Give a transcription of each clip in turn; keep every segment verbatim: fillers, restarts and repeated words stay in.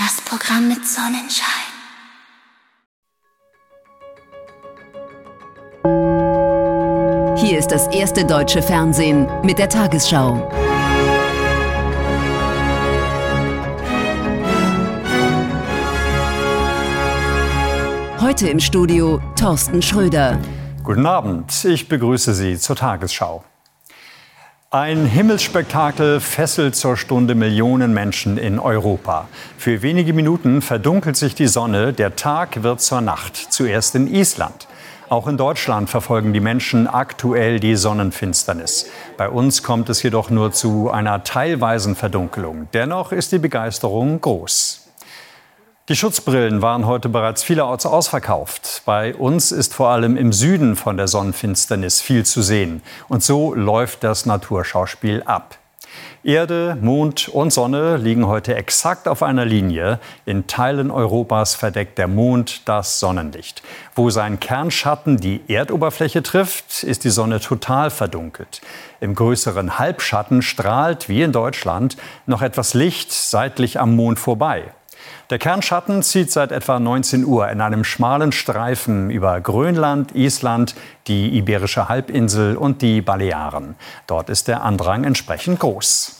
Das Programm mit Sonnenschein. Hier ist das erste deutsche Fernsehen mit der Tagesschau. Heute im Studio Thorsten Schröder. Guten Abend, ich begrüße Sie zur Tagesschau. Ein Himmelsspektakel fesselt zur Stunde Millionen Menschen in Europa. Für wenige Minuten verdunkelt sich die Sonne, der Tag wird zur Nacht, zuerst in Island. Auch in Deutschland verfolgen die Menschen aktuell die Sonnenfinsternis. Bei uns kommt es jedoch nur zu einer teilweisen Verdunkelung. Dennoch ist die Begeisterung groß. Die Schutzbrillen waren heute bereits vielerorts ausverkauft. Bei uns ist vor allem im Süden von der Sonnenfinsternis viel zu sehen. Und so läuft das Naturschauspiel ab. Erde, Mond und Sonne liegen heute exakt auf einer Linie. In Teilen Europas verdeckt der Mond das Sonnenlicht. Wo sein Kernschatten die Erdoberfläche trifft, ist die Sonne total verdunkelt. Im größeren Halbschatten strahlt, wie in Deutschland, noch etwas Licht seitlich am Mond vorbei. Der Kernschatten zieht seit etwa neunzehn Uhr in einem schmalen Streifen über Grönland, Island, die Iberische Halbinsel und die Balearen. Dort ist der Andrang entsprechend groß.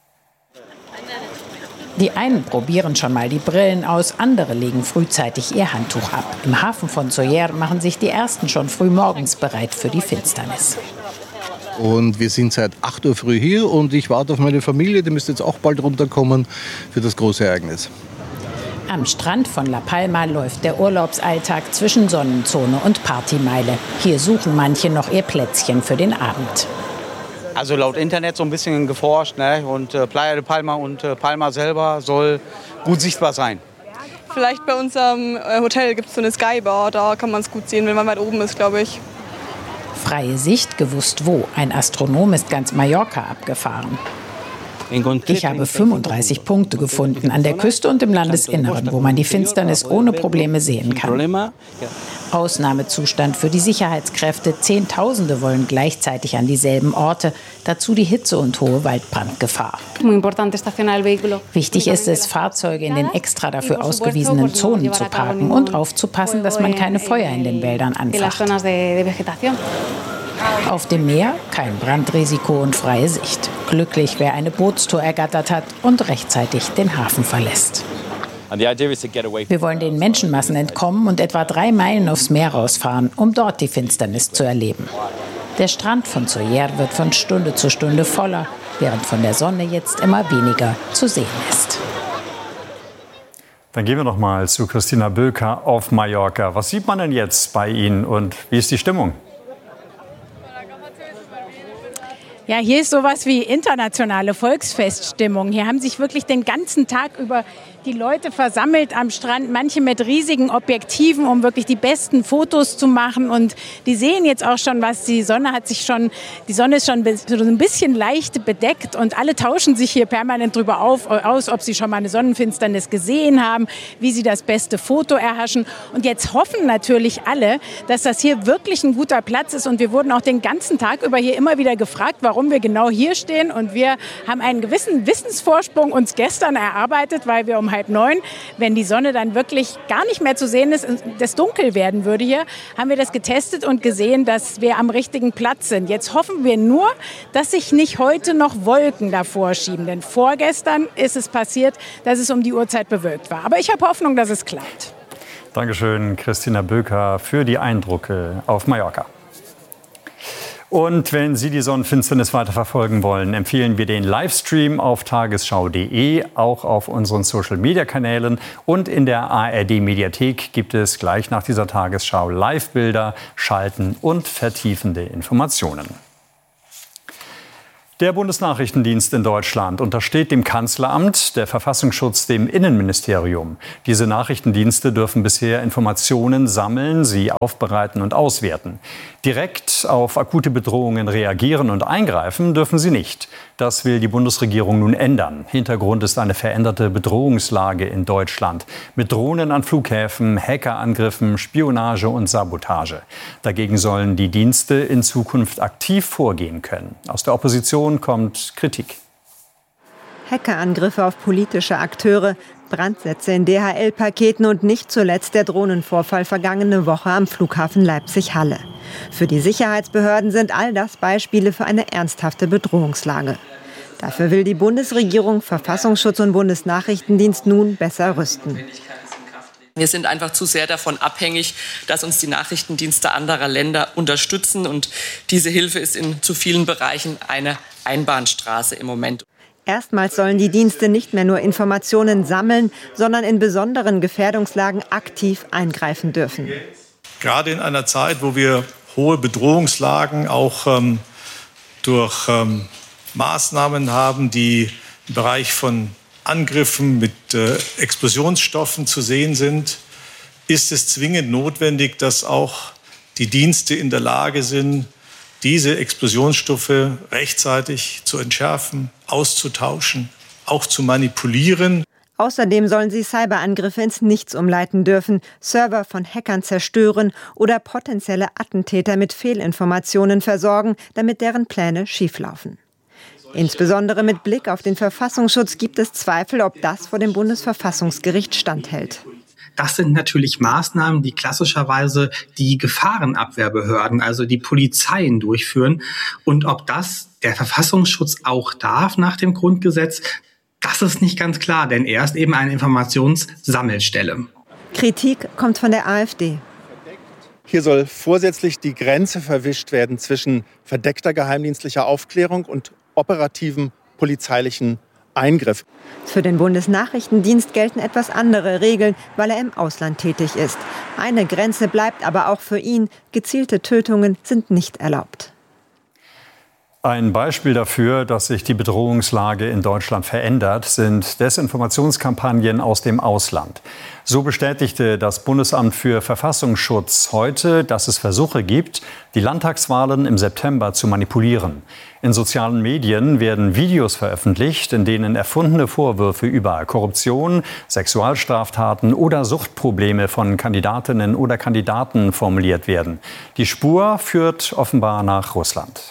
Die einen probieren schon mal die Brillen aus, andere legen frühzeitig ihr Handtuch ab. Im Hafen von Sóller machen sich die ersten schon früh morgens bereit für die Finsternis. Und wir sind seit acht Uhr früh hier und ich warte auf meine Familie, die müsste jetzt auch bald runterkommen für das große Ereignis. Am Strand von La Palma läuft der Urlaubsalltag zwischen Sonnenzone und Partymeile. Hier suchen manche noch ihr Plätzchen für den Abend. Also laut Internet so ein bisschen geforscht, ne? Und äh, Playa de Palma und äh, Palma selber soll gut sichtbar sein. Vielleicht bei unserem äh, Hotel gibt es so eine Skybar, da kann man es gut sehen, wenn man weit oben ist, glaube ich. Freie Sicht, gewusst wo. Ein Astronom ist ganz Mallorca abgefahren. Ich habe fünfunddreißig Punkte gefunden an der Küste und im Landesinneren, wo man die Finsternis ohne Probleme sehen kann. Ausnahmezustand für die Sicherheitskräfte. Zehntausende wollen gleichzeitig an dieselben Orte. Dazu die Hitze und hohe Waldbrandgefahr. Wichtig ist es, Fahrzeuge in den extra dafür ausgewiesenen Zonen zu parken und aufzupassen, dass man keine Feuer in den Wäldern anfacht. Auf dem Meer kein Brandrisiko und freie Sicht. Glücklich, wer eine Bootstour ergattert hat und rechtzeitig den Hafen verlässt. Wir wollen den Menschenmassen entkommen und etwa drei Meilen aufs Meer rausfahren, um dort die Finsternis zu erleben. Der Strand von Sóller wird von Stunde zu Stunde voller, während von der Sonne jetzt immer weniger zu sehen ist. Dann gehen wir noch mal zu Christina Böker auf Mallorca. Was sieht man denn jetzt bei Ihnen und wie ist die Stimmung? Ja, hier ist sowas wie internationale Volksfeststimmung. Hier haben sich wirklich den ganzen Tag über die Leute versammelt am Strand, manche mit riesigen Objektiven, um wirklich die besten Fotos zu machen. Und die sehen jetzt auch schon was. Die Sonne hat sich schon, die Sonne ist schon so ein bisschen leicht bedeckt und alle tauschen sich hier permanent drüber auf, aus, ob sie schon mal eine Sonnenfinsternis gesehen haben, wie sie das beste Foto erhaschen. Und jetzt hoffen natürlich alle, dass das hier wirklich ein guter Platz ist. Und wir wurden auch den ganzen Tag über hier immer wieder gefragt, warum wir genau hier stehen. Und wir haben einen gewissen Wissensvorsprung uns gestern erarbeitet, weil wir um halb neun, wenn die Sonne dann wirklich gar nicht mehr zu sehen ist und es dunkel werden würde hier, haben wir das getestet und gesehen, dass wir am richtigen Platz sind. Jetzt hoffen wir nur, dass sich nicht heute noch Wolken davor schieben. Denn vorgestern ist es passiert, dass es um die Uhrzeit bewölkt war. Aber ich habe Hoffnung, dass es klappt. Dankeschön, Christina Böker, für die Eindrücke auf Mallorca. Und wenn Sie die Sonnenfinsternis weiter verfolgen wollen, empfehlen wir den Livestream auf tagesschau punkt de, auch auf unseren Social-Media-Kanälen und in der A R D-Mediathek gibt es gleich nach dieser Tagesschau Live-Bilder, Schalten und vertiefende Informationen. Der Bundesnachrichtendienst in Deutschland untersteht dem Kanzleramt, der Verfassungsschutz dem Innenministerium. Diese Nachrichtendienste dürfen bisher Informationen sammeln, sie aufbereiten und auswerten. Direkt auf akute Bedrohungen reagieren und eingreifen dürfen sie nicht. Das will die Bundesregierung nun ändern. Hintergrund ist eine veränderte Bedrohungslage in Deutschland mit Drohnen an Flughäfen, Hackerangriffen, Spionage und Sabotage. Dagegen sollen die Dienste in Zukunft aktiv vorgehen können. Aus der Opposition kommt Kritik. Hackerangriffe auf politische Akteure, Brandsätze in D H L-Paketen und nicht zuletzt der Drohnenvorfall vergangene Woche am Flughafen Leipzig-Halle. Für die Sicherheitsbehörden sind all das Beispiele für eine ernsthafte Bedrohungslage. Dafür will die Bundesregierung Verfassungsschutz und Bundesnachrichtendienst nun besser rüsten. Wir sind einfach zu sehr davon abhängig, dass uns die Nachrichtendienste anderer Länder unterstützen. Und diese Hilfe ist in zu vielen Bereichen eine Einbahnstraße im Moment. Erstmals sollen die Dienste nicht mehr nur Informationen sammeln, sondern in besonderen Gefährdungslagen aktiv eingreifen dürfen. Gerade in einer Zeit, wo wir hohe Bedrohungslagen auch ähm, durch ähm, Maßnahmen haben, die im Bereich von Angriffen mit äh, Explosionsstoffen zu sehen sind, ist es zwingend notwendig, dass auch die Dienste in der Lage sind, diese Explosionsstoffe rechtzeitig zu entschärfen, auszutauschen, auch zu manipulieren. Außerdem sollen sie Cyberangriffe ins Nichts umleiten dürfen, Server von Hackern zerstören oder potenzielle Attentäter mit Fehlinformationen versorgen, damit deren Pläne schieflaufen. Insbesondere mit Blick auf den Verfassungsschutz gibt es Zweifel, ob das vor dem Bundesverfassungsgericht standhält. Das sind natürlich Maßnahmen, die klassischerweise die Gefahrenabwehrbehörden, also die Polizeien, durchführen. Und ob das der Verfassungsschutz auch darf nach dem Grundgesetz, das ist nicht ganz klar, denn er ist eben eine Informationssammelstelle. Kritik kommt von der AfD. Hier soll vorsätzlich die Grenze verwischt werden zwischen verdeckter geheimdienstlicher Aufklärung und operativen polizeilichen Eingriff. Für den Bundesnachrichtendienst gelten etwas andere Regeln, weil er im Ausland tätig ist. Eine Grenze bleibt aber auch für ihn. Gezielte Tötungen sind nicht erlaubt. Ein Beispiel dafür, dass sich die Bedrohungslage in Deutschland verändert, sind Desinformationskampagnen aus dem Ausland. So bestätigte das Bundesamt für Verfassungsschutz heute, dass es Versuche gibt, die Landtagswahlen im September zu manipulieren. In sozialen Medien werden Videos veröffentlicht, in denen erfundene Vorwürfe über Korruption, Sexualstraftaten oder Suchtprobleme von Kandidatinnen oder Kandidaten formuliert werden. Die Spur führt offenbar nach Russland.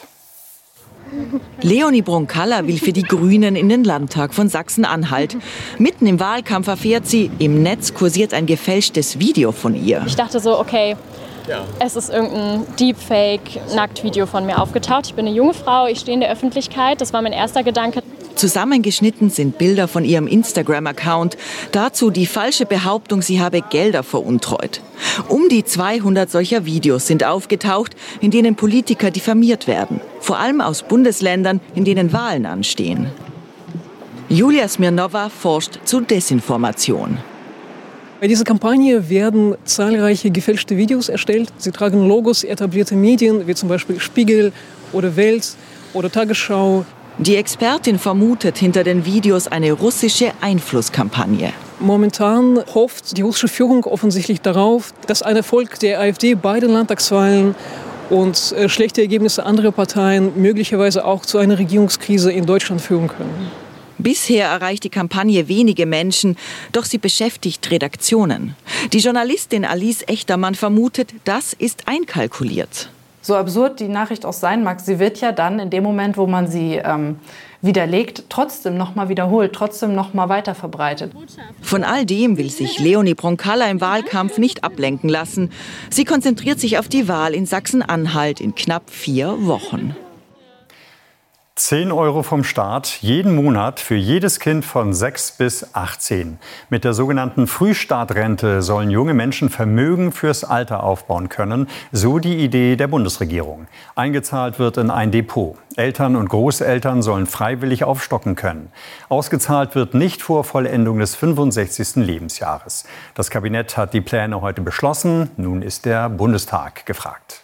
Leonie Bronkalla will für die Grünen in den Landtag von Sachsen-Anhalt. Mitten im Wahlkampf erfährt sie, im Netz kursiert ein gefälschtes Video von ihr. Ich dachte so, okay, es ist irgendein Deepfake-Nacktvideo von mir aufgetaucht. Ich bin eine junge Frau, ich stehe in der Öffentlichkeit. Das war mein erster Gedanke. Zusammengeschnitten sind Bilder von ihrem Instagram-Account. Dazu die falsche Behauptung, sie habe Gelder veruntreut. Um die zweihundert solcher Videos sind aufgetaucht, in denen Politiker diffamiert werden. Vor allem aus Bundesländern, in denen Wahlen anstehen. Julia Smirnova forscht zu Desinformation. Bei dieser Kampagne werden zahlreiche gefälschte Videos erstellt. Sie tragen Logos etablierter Medien, wie zum Beispiel Spiegel oder Welt oder Tagesschau. Die Expertin vermutet hinter den Videos eine russische Einflusskampagne. Momentan hofft die russische Führung offensichtlich darauf, dass ein Erfolg der AfD bei den Landtagswahlen und äh, schlechte Ergebnisse anderer Parteien möglicherweise auch zu einer Regierungskrise in Deutschland führen können. Bisher erreicht die Kampagne wenige Menschen, doch sie beschäftigt Redaktionen. Die Journalistin Alice Echtermann vermutet, das ist einkalkuliert. So absurd die Nachricht auch sein mag, sie wird ja dann in dem Moment, wo man sie ähm, widerlegt, trotzdem noch mal wiederholt, trotzdem noch mal weiterverbreitet. Von all dem will sich Leonie Bronkalla im Wahlkampf nicht ablenken lassen. Sie konzentriert sich auf die Wahl in Sachsen-Anhalt in knapp vier Wochen. zehn Euro vom Staat jeden Monat für jedes Kind von sechs bis achtzehn. Mit der sogenannten Frühstartrente sollen junge Menschen Vermögen fürs Alter aufbauen können. So die Idee der Bundesregierung. Eingezahlt wird in ein Depot. Eltern und Großeltern sollen freiwillig aufstocken können. Ausgezahlt wird nicht vor Vollendung des fünfundsechzigsten Lebensjahres. Das Kabinett hat die Pläne heute beschlossen. Nun ist der Bundestag gefragt.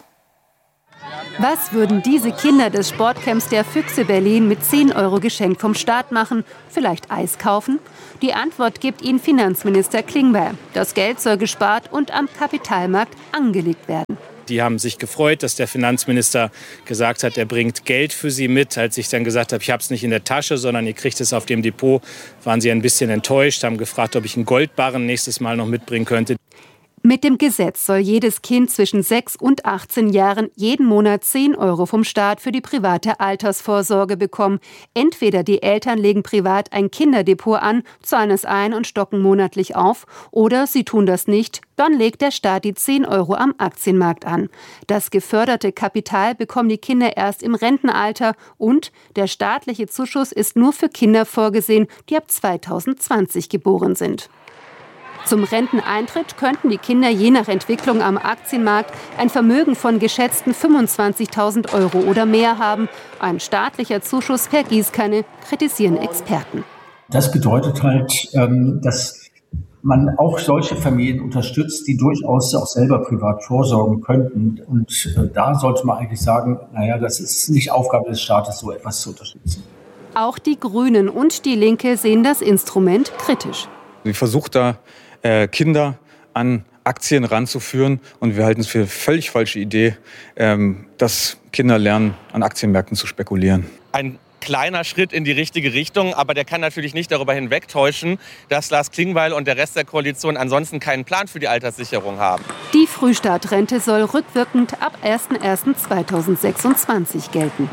Was würden diese Kinder des Sportcamps der Füchse Berlin mit zehn Euro Geschenk vom Staat machen? Vielleicht Eis kaufen? Die Antwort gibt Ihnen Finanzminister Klingbeil. Das Geld soll gespart und am Kapitalmarkt angelegt werden. Die haben sich gefreut, dass der Finanzminister gesagt hat, er bringt Geld für sie mit. Als ich dann gesagt habe, ich habe es nicht in der Tasche, sondern ihr kriegt es auf dem Depot, waren sie ein bisschen enttäuscht, haben gefragt, ob ich einen Goldbarren nächstes Mal noch mitbringen könnte. Mit dem Gesetz soll jedes Kind zwischen sechs und achtzehn Jahren jeden Monat zehn Euro vom Staat für die private Altersvorsorge bekommen. Entweder die Eltern legen privat ein Kinderdepot an, zahlen es ein und stocken monatlich auf, oder sie tun das nicht, dann legt der Staat die zehn Euro am Aktienmarkt an. Das geförderte Kapital bekommen die Kinder erst im Rentenalter und der staatliche Zuschuss ist nur für Kinder vorgesehen, die ab zweitausendzwanzig geboren sind. Zum Renteneintritt könnten die Kinder je nach Entwicklung am Aktienmarkt ein Vermögen von geschätzten fünfundzwanzigtausend Euro oder mehr haben. Ein staatlicher Zuschuss per Gießkanne, kritisieren Experten. Das bedeutet halt, dass man auch solche Familien unterstützt, die durchaus auch selber privat vorsorgen könnten. Und da sollte man eigentlich sagen, naja, das ist nicht Aufgabe des Staates, so etwas zu unterstützen. Auch die Grünen und die Linke sehen das Instrument kritisch. Sie versucht da, Kinder an Aktien ranzuführen. Und wir halten es für eine völlig falsche Idee, dass Kinder lernen, an Aktienmärkten zu spekulieren. Ein kleiner Schritt in die richtige Richtung, aber der kann natürlich nicht darüber hinwegtäuschen, dass Lars Klingbeil und der Rest der Koalition ansonsten keinen Plan für die Alterssicherung haben. Die Frühstartrente soll rückwirkend ab erster erster zweitausendsechsundzwanzig gelten.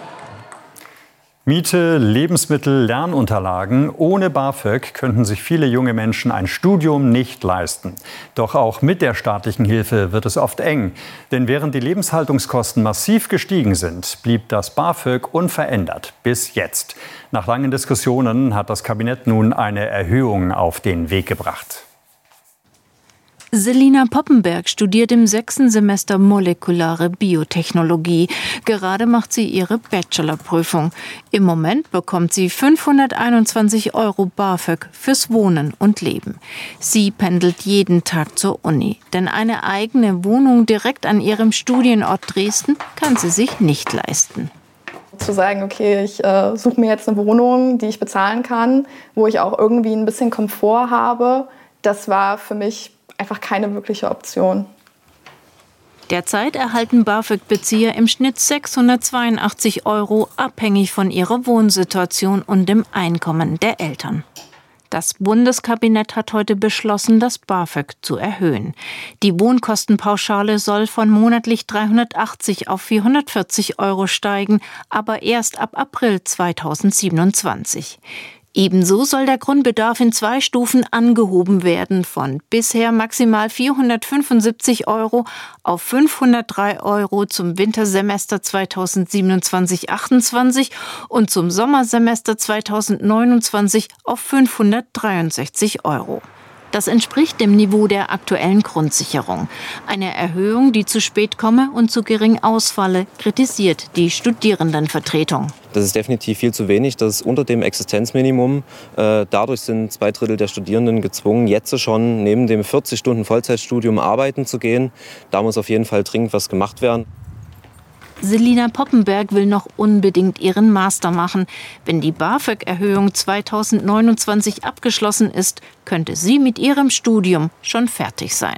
Miete, Lebensmittel, Lernunterlagen. Ohne BAföG könnten sich viele junge Menschen ein Studium nicht leisten. Doch auch mit der staatlichen Hilfe wird es oft eng. Denn während die Lebenshaltungskosten massiv gestiegen sind, blieb das BAföG unverändert. Bis jetzt. Nach langen Diskussionen hat das Kabinett nun eine Erhöhung auf den Weg gebracht. Selina Poppenberg studiert im sechsten Semester molekulare Biotechnologie. Gerade macht sie ihre Bachelorprüfung. Im Moment bekommt sie fünfhunderteinundzwanzig Euro BAföG fürs Wohnen und Leben. Sie pendelt jeden Tag zur Uni, denn eine eigene Wohnung direkt an ihrem Studienort Dresden kann sie sich nicht leisten. Zu sagen, okay, ich äh, suche mir jetzt eine Wohnung, die ich bezahlen kann, wo ich auch irgendwie ein bisschen Komfort habe, das war für mich einfach keine wirkliche Option. Derzeit erhalten BAföG-Bezieher im Schnitt sechshundertzweiundachtzig Euro, abhängig von ihrer Wohnsituation und dem Einkommen der Eltern. Das Bundeskabinett hat heute beschlossen, das BAföG zu erhöhen. Die Wohnkostenpauschale soll von monatlich dreihundertachtzig auf vierhundertvierzig Euro steigen, aber erst ab April zweitausendsiebenundzwanzig. Ebenso soll der Grundbedarf in zwei Stufen angehoben werden, von bisher maximal vierhundertfünfundsiebzig Euro auf fünfhundertdrei Euro zum Wintersemester zweitausendsiebenundzwanzig achtundzwanzig und zum Sommersemester zweitausendneunundzwanzig auf fünfhundertdreiundsechzig Euro. Das entspricht dem Niveau der aktuellen Grundsicherung. Eine Erhöhung, die zu spät komme und zu gering ausfalle, kritisiert die Studierendenvertretung. Das ist definitiv viel zu wenig, das ist unter dem Existenzminimum. Dadurch sind zwei Drittel der Studierenden gezwungen, jetzt schon neben dem vierzig Stunden Vollzeitstudium arbeiten zu gehen. Da muss auf jeden Fall dringend was gemacht werden. Selina Poppenberg will noch unbedingt ihren Master machen. Wenn die BAföG-Erhöhung zweitausendneunundzwanzig abgeschlossen ist, könnte sie mit ihrem Studium schon fertig sein.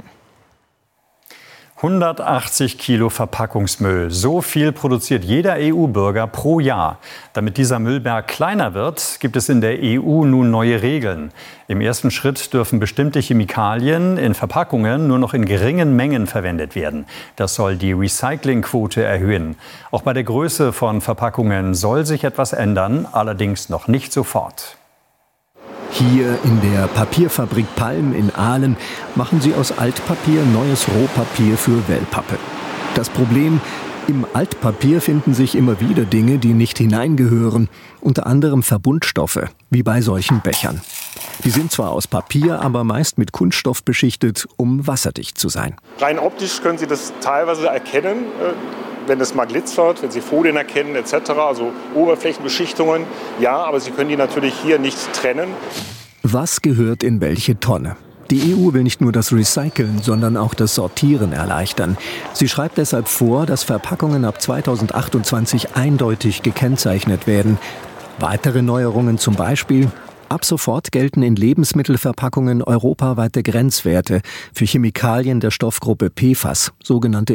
hundertachtzig Kilo Verpackungsmüll. So viel produziert jeder E U-Bürger pro Jahr. Damit dieser Müllberg kleiner wird, gibt es in der E U nun neue Regeln. Im ersten Schritt dürfen bestimmte Chemikalien in Verpackungen nur noch in geringen Mengen verwendet werden. Das soll die Recyclingquote erhöhen. Auch bei der Größe von Verpackungen soll sich etwas ändern, allerdings noch nicht sofort. Hier in der Papierfabrik Palm in Aalen machen sie aus Altpapier neues Rohpapier für Wellpappe. Das Problem: Im Altpapier finden sich immer wieder Dinge, die nicht hineingehören, unter anderem Verbundstoffe, wie bei solchen Bechern. Die sind zwar aus Papier, aber meist mit Kunststoff beschichtet, um wasserdicht zu sein. Rein optisch können Sie das teilweise erkennen, wenn es mal glitzert, wenn Sie Folien erkennen et cetera, also Oberflächenbeschichtungen. Ja, aber Sie können die natürlich hier nicht trennen. Was gehört in welche Tonne? Die E U will nicht nur das Recyceln, sondern auch das Sortieren erleichtern. Sie schreibt deshalb vor, dass Verpackungen ab zweitausendachtundzwanzig eindeutig gekennzeichnet werden. Weitere Neuerungen zum Beispiel: Ab sofort gelten in Lebensmittelverpackungen europaweite Grenzwerte für Chemikalien der Stoffgruppe P F A S, sogenannte